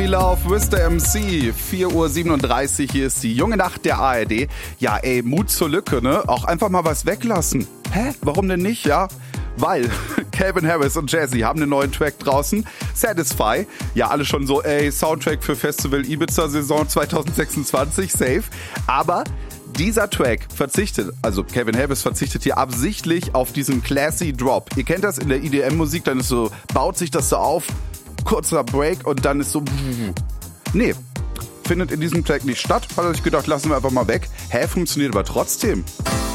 Love with the MC. 4:37 Uhr, hier ist die junge Nacht der ARD. Ja, ey, Mut zur Lücke, ne? Auch einfach mal was weglassen. Hä? Warum denn nicht, ja? Weil Calvin Harris und Jazzy haben einen neuen Track draußen, Satisfy. Ja, alle schon so, ey, Soundtrack für Festival Ibiza Saison 2026, safe. Aber dieser Track also Calvin Harris verzichtet hier absichtlich auf diesen classy Drop. Ihr kennt das in der EDM-Musik, dann ist so, baut sich das so auf, kurzer Break und dann ist so, nee, findet in diesem Track nicht statt. Hat er sich gedacht, lassen wir einfach mal weg. Funktioniert aber trotzdem.